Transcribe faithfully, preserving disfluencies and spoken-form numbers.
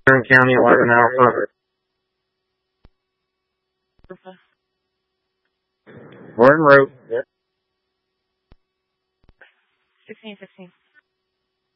Kern County, eleven Alpha. Morton Road. Yep. sixteen sixteen.